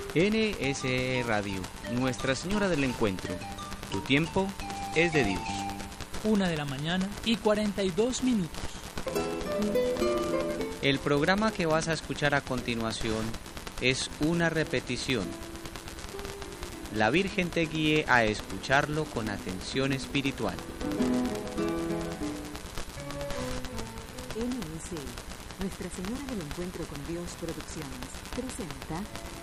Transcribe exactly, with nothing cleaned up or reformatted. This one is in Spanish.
N S E Radio, Nuestra Señora del Encuentro. Tu tiempo es de Dios. Una de la mañana y cuarenta y dos minutos. El programa que vas a escuchar a continuación es una repetición. La Virgen te guíe a escucharlo con atención espiritual. N S E, Nuestra Señora del Encuentro con Dios Producciones, presenta